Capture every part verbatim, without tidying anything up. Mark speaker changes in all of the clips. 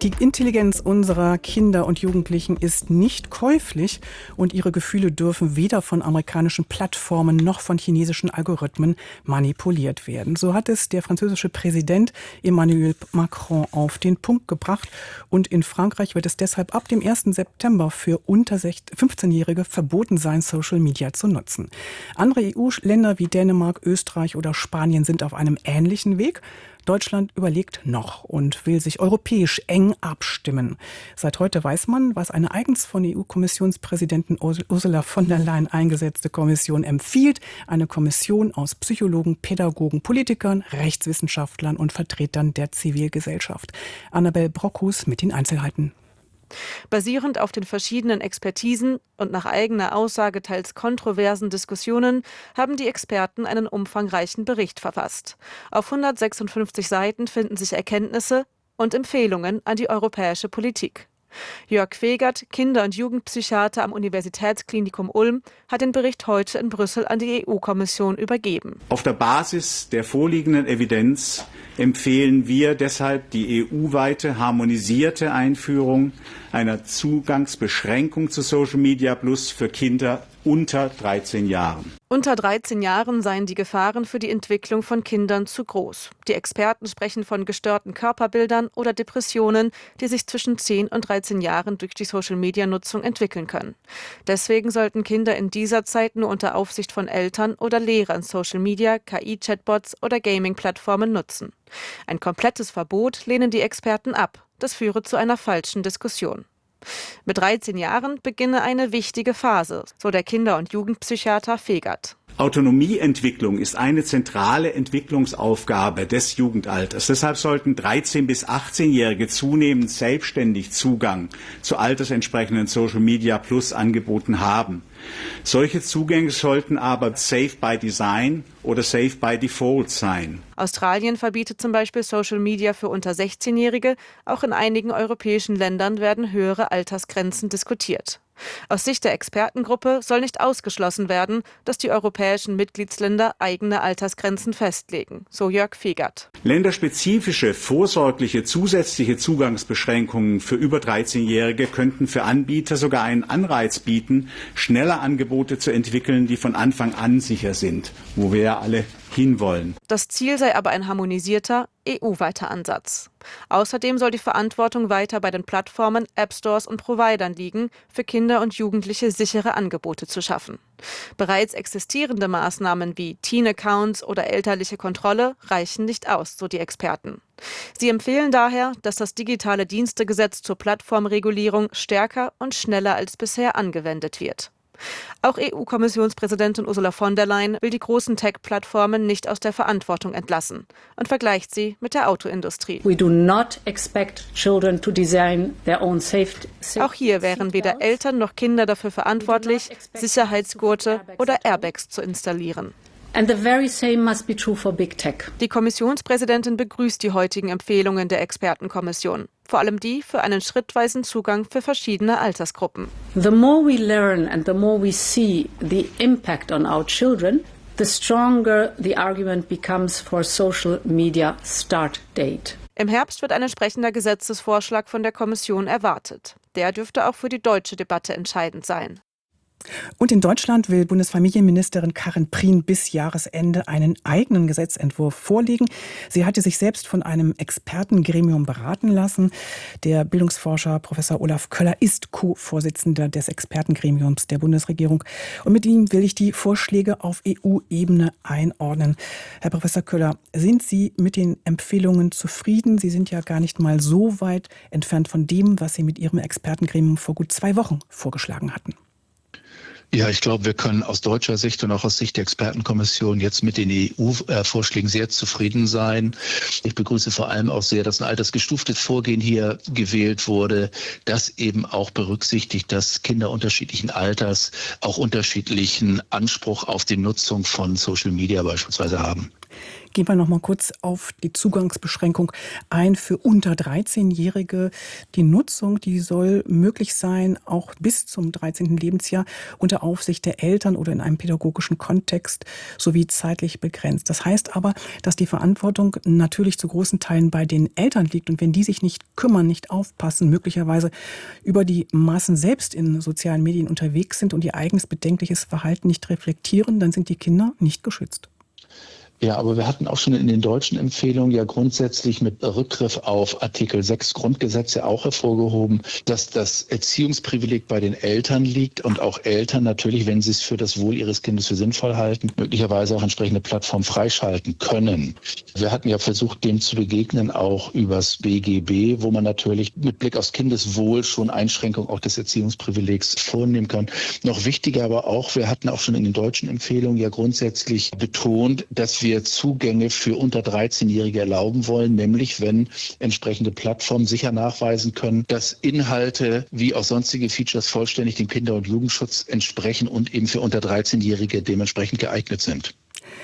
Speaker 1: Die Intelligenz unserer Kinder und Jugendlichen ist nicht käuflich und ihre Gefühle dürfen weder von amerikanischen Plattformen noch von chinesischen Algorithmen manipuliert werden. So hat es der französische Präsident Emmanuel Macron auf den Punkt gebracht. Und in Frankreich wird es deshalb ab dem ersten September für unter fünfzehnjährige verboten sein, Social Media zu nutzen. Andere E U-Länder wie Dänemark, Österreich oder Spanien sind auf einem ähnlichen Weg. Deutschland überlegt noch und will sich europäisch eng abstimmen. Seit heute weiß man, was eine eigens von E U-Kommissionspräsidentin Ursula von der Leyen eingesetzte Kommission empfiehlt. Eine Kommission aus Psychologen, Pädagogen, Politikern, Rechtswissenschaftlern und Vertretern der Zivilgesellschaft. Annabel Brockhus mit den Einzelheiten.
Speaker 2: Basierend auf den verschiedenen Expertisen und nach eigener Aussage teils kontroversen Diskussionen haben die Experten einen umfangreichen Bericht verfasst. Auf hundertsechsundfünfzig Seiten finden sich Erkenntnisse und Empfehlungen an die europäische Politik. Jörg Fegert, Kinder- und Jugendpsychiater am Universitätsklinikum Ulm, hat den Bericht heute in Brüssel an die E U-Kommission übergeben.
Speaker 3: Auf der Basis der vorliegenden Evidenz empfehlen wir deshalb die E U-weite harmonisierte Einführung einer Zugangsbeschränkung zu Social Media Plus für Kinder unter dreizehn Jahren.
Speaker 2: Unter dreizehn Jahren seien die Gefahren für die Entwicklung von Kindern zu groß. Die Experten sprechen von gestörten Körperbildern oder Depressionen, die sich zwischen zehn und dreizehn Jahren durch die Social-Media-Nutzung entwickeln können. Deswegen sollten Kinder in dieser Zeit nur unter Aufsicht von Eltern oder Lehrern Social-Media, K I-Chatbots oder Gaming-Plattformen nutzen. Ein komplettes Verbot lehnen die Experten ab. Das führe zu einer falschen Diskussion. Mit dreizehn Jahren beginne eine wichtige Phase, so der Kinder- und Jugendpsychiater Fegert.
Speaker 3: Autonomieentwicklung ist eine zentrale Entwicklungsaufgabe des Jugendalters. Deshalb sollten dreizehn- bis achtzehnjährige zunehmend selbstständig Zugang zu altersentsprechenden Social-Media-Plus-Angeboten haben. Solche Zugänge sollten aber safe by design oder safe by default sein.
Speaker 2: Australien verbietet zum Beispiel Social Media für unter sechzehnjährige. Auch in einigen europäischen Ländern werden höhere Altersgrenzen diskutiert. Aus Sicht der Expertengruppe soll nicht ausgeschlossen werden, dass die europäischen Mitgliedsländer eigene Altersgrenzen festlegen, so Jörg Fegert.
Speaker 3: Länderspezifische, vorsorgliche zusätzliche Zugangsbeschränkungen für über dreizehnjährige könnten für Anbieter sogar einen Anreiz bieten, schneller Angebote zu entwickeln, die von Anfang an sicher sind, wo wir ja alle hinwollen.
Speaker 2: Das Ziel sei aber ein harmonisierter, E U-weiter Ansatz. Außerdem soll die Verantwortung weiter bei den Plattformen, App-Stores und Providern liegen, für Kinder und Jugendliche sichere Angebote zu schaffen. Bereits existierende Maßnahmen wie Teen-Accounts oder elterliche Kontrolle reichen nicht aus, so die Experten. Sie empfehlen daher, dass das digitale Dienstegesetz zur Plattformregulierung stärker und schneller als bisher angewendet wird. Auch E U-Kommissionspräsidentin Ursula von der Leyen will die großen Tech-Plattformen nicht aus der Verantwortung entlassen und vergleicht sie mit der Autoindustrie.
Speaker 4: We do not expect children to design their own safety.
Speaker 2: Auch hier wären weder Eltern noch Kinder dafür verantwortlich, Sicherheitsgurte oder Airbags zu installieren.
Speaker 4: And the very same must be true for big tech.
Speaker 2: Die Kommissionspräsidentin begrüßt die heutigen Empfehlungen der Expertenkommission. Vor allem die für einen schrittweisen Zugang für verschiedene Altersgruppen.
Speaker 4: The more we learn and the more we see the impact on our children, the stronger the argument becomes for social media start date.
Speaker 2: Im Herbst wird ein entsprechender Gesetzesvorschlag von der Kommission erwartet. Der dürfte auch für die deutsche Debatte entscheidend sein.
Speaker 1: Und in Deutschland will Bundesfamilienministerin Karin Prien bis Jahresende einen eigenen Gesetzentwurf vorlegen. Sie hatte sich selbst von einem Expertengremium beraten lassen. Der Bildungsforscher Professor Olaf Köller ist Co-Vorsitzender des Expertengremiums der Bundesregierung. Und mit ihm will ich die Vorschläge auf E U-Ebene einordnen. Herr Professor Köller, sind Sie mit den Empfehlungen zufrieden? Sie sind ja gar nicht mal so weit entfernt von dem, was Sie mit Ihrem Expertengremium vor gut zwei Wochen vorgeschlagen hatten.
Speaker 5: Ja, ich glaube, wir können aus deutscher Sicht und auch aus Sicht der Expertenkommission jetzt mit den E U-Vorschlägen sehr zufrieden sein. Ich begrüße vor allem auch sehr, dass ein altersgestuftes Vorgehen hier gewählt wurde, das eben auch berücksichtigt, dass Kinder unterschiedlichen Alters auch unterschiedlichen Anspruch auf die Nutzung von Social Media beispielsweise haben.
Speaker 1: Gehen wir noch mal kurz auf die Zugangsbeschränkung ein für unter dreizehnjährige. Die Nutzung, die soll möglich sein, auch bis zum dreizehnten Lebensjahr unter Aufsicht der Eltern oder in einem pädagogischen Kontext sowie zeitlich begrenzt. Das heißt aber, dass die Verantwortung natürlich zu großen Teilen bei den Eltern liegt. Und wenn die sich nicht kümmern, nicht aufpassen, möglicherweise über die Maßen selbst in sozialen Medien unterwegs sind und ihr eigenes bedenkliches Verhalten nicht reflektieren, dann sind die Kinder nicht geschützt.
Speaker 5: Ja, aber wir hatten auch schon in den deutschen Empfehlungen ja grundsätzlich mit Rückgriff auf Artikel sechs Grundgesetz ja auch hervorgehoben, dass das Erziehungsprivileg bei den Eltern liegt und auch Eltern natürlich, wenn sie es für das Wohl ihres Kindes für sinnvoll halten, möglicherweise auch entsprechende Plattformen freischalten können. Wir hatten ja versucht, dem zu begegnen, auch übers B G B, wo man natürlich mit Blick aufs Kindeswohl schon Einschränkungen auch des Erziehungsprivilegs vornehmen kann. Noch wichtiger aber auch, wir hatten auch schon in den deutschen Empfehlungen ja grundsätzlich betont, dass wir Zugänge für unter dreizehnjährige erlauben wollen, nämlich wenn entsprechende Plattformen sicher nachweisen können, dass Inhalte wie auch sonstige Features vollständig dem Kinder- und Jugendschutz entsprechen und eben für unter dreizehnjährige dementsprechend geeignet sind.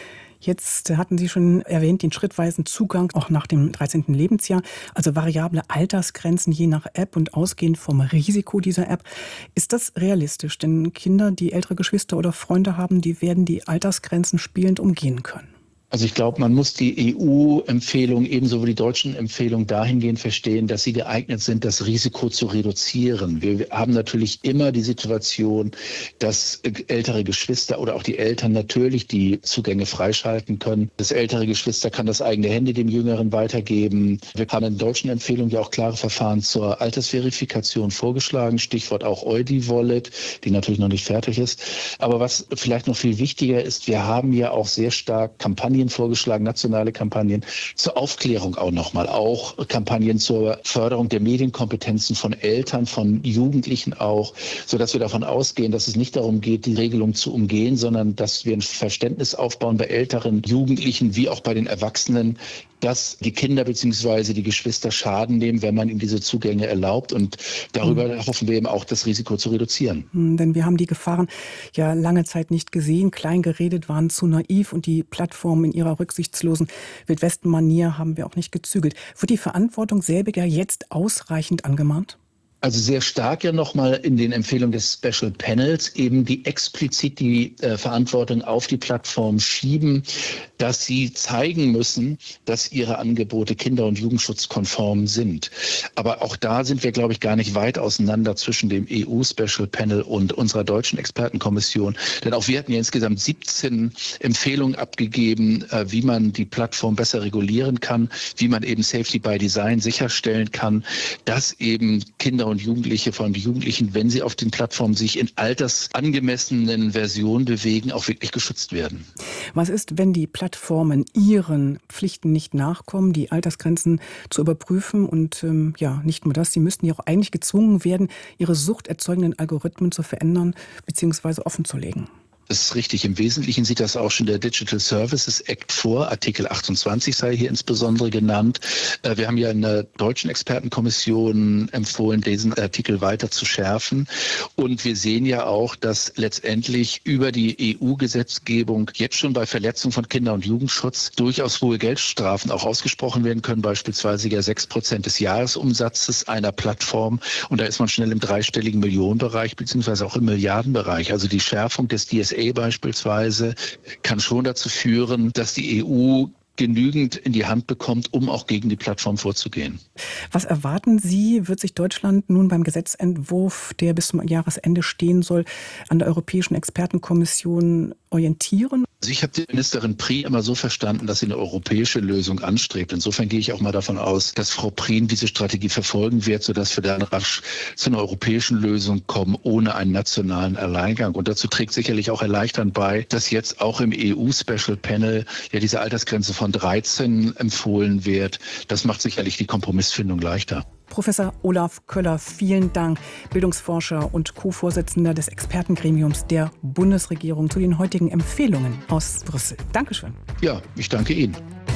Speaker 1: Jetzt hatten Sie schon erwähnt, den schrittweisen Zugang auch nach dem dreizehnten Lebensjahr, also variable Altersgrenzen je nach App und ausgehend vom Risiko dieser App. Ist das realistisch? Denn Kinder, die ältere Geschwister oder Freunde haben, die werden die Altersgrenzen spielend umgehen können.
Speaker 5: Also ich glaube, man muss die E U-Empfehlung ebenso wie die deutschen Empfehlungen dahingehend verstehen, dass sie geeignet sind, das Risiko zu reduzieren. Wir haben natürlich immer die Situation, dass ältere Geschwister oder auch die Eltern natürlich die Zugänge freischalten können. Das ältere Geschwister kann das eigene Handy dem Jüngeren weitergeben. Wir haben in der deutschen Empfehlung ja auch klare Verfahren zur Altersverifikation vorgeschlagen, Stichwort auch Eudi-Wallet, die natürlich noch nicht fertig ist. Aber was vielleicht noch viel wichtiger ist, wir haben ja auch sehr stark Kampagnen vorgeschlagen, nationale Kampagnen zur Aufklärung auch nochmal, auch Kampagnen zur Förderung der Medienkompetenzen von Eltern, von Jugendlichen auch, sodass wir davon ausgehen, dass es nicht darum geht, die Regelung zu umgehen, sondern dass wir ein Verständnis aufbauen bei älteren Jugendlichen wie auch bei den Erwachsenen, dass die Kinder bzw. die Geschwister Schaden nehmen, wenn man ihnen diese Zugänge erlaubt. Und darüber mhm. hoffen wir eben auch, das Risiko zu reduzieren.
Speaker 1: Mhm, denn wir haben die Gefahren ja lange Zeit nicht gesehen, klein geredet, waren zu naiv und die Plattformen in ihrer rücksichtslosen Wildwesten-Manier haben wir auch nicht gezügelt. Wird die Verantwortung selbiger jetzt ausreichend angemahnt?
Speaker 5: Also sehr stark ja nochmal in den Empfehlungen des Special Panels eben die explizit die äh, Verantwortung auf die Plattform schieben, dass sie zeigen müssen, dass ihre Angebote kinder- und jugendschutzkonform sind. Aber auch da sind wir, glaube ich, gar nicht weit auseinander zwischen dem E U-Special Panel und unserer deutschen Expertenkommission. Denn auch wir hatten ja insgesamt siebzehn Empfehlungen abgegeben, äh, wie man die Plattform besser regulieren kann, wie man eben Safety by Design sicherstellen kann, dass eben Kinder und Jugendliche, vor allem die Jugendlichen, wenn sie auf den Plattformen sich in altersangemessenen Versionen bewegen, auch wirklich geschützt werden.
Speaker 1: Was ist, wenn die Plattformen ihren Pflichten nicht nachkommen, die Altersgrenzen zu überprüfen? Und ähm, ja, nicht nur das, sie müssten ja auch eigentlich gezwungen werden, ihre suchterzeugenden Algorithmen zu verändern bzw. offenzulegen.
Speaker 5: Das ist richtig. Im Wesentlichen sieht das auch schon der Digital Services Act vor. Artikel achtundzwanzig sei hier insbesondere genannt. Wir haben ja in der deutschen Expertenkommission empfohlen, diesen Artikel weiter zu schärfen. Und wir sehen ja auch, dass letztendlich über die E U-Gesetzgebung jetzt schon bei Verletzung von Kinder- und Jugendschutz durchaus hohe Geldstrafen auch ausgesprochen werden können, beispielsweise ja sechs Prozent des Jahresumsatzes einer Plattform. Und da ist man schnell im dreistelligen Millionenbereich beziehungsweise auch im Milliardenbereich. Also die Schärfung des D S A beispielsweise kann schon dazu führen, dass die E U genügend in die Hand bekommt, um auch gegen die Plattform vorzugehen.
Speaker 1: Was erwarten Sie, wird sich Deutschland nun beim Gesetzentwurf, der bis zum Jahresende stehen soll, an der Europäischen Expertenkommission orientieren?
Speaker 5: Also ich habe die Ministerin Prien immer so verstanden, dass sie eine europäische Lösung anstrebt. Insofern gehe ich auch mal davon aus, dass Frau Prien diese Strategie verfolgen wird, sodass wir dann rasch zu einer europäischen Lösung kommen, ohne einen nationalen Alleingang. Und dazu trägt sicherlich auch erleichternd bei, dass jetzt auch im E U-Special Panel ja diese Altersgrenze von dreizehn empfohlen wird. Das macht sicherlich die Kompromissfindung leichter.
Speaker 1: Professor Olaf Köller, vielen Dank, Bildungsforscher und Co-Vorsitzender des Expertengremiums der Bundesregierung zu den heutigen Empfehlungen aus Brüssel. Dankeschön.
Speaker 5: Ja, ich danke Ihnen.